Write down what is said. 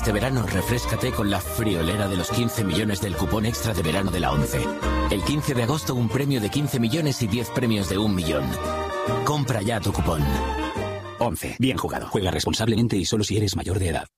Este verano refréscate con la friolera de los 15 millones del cupón extra de verano de la ONCE. El 15 de agosto un premio de 15 millones y 10 premios de 1 millón. Compra ya tu cupón. ONCE. Bien jugado. Juega responsablemente y solo si eres mayor de edad.